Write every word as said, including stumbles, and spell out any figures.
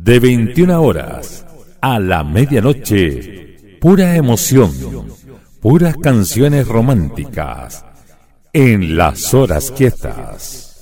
De veintiuna horas a la medianoche, pura emoción, puras canciones románticas en Las Horas Quietas.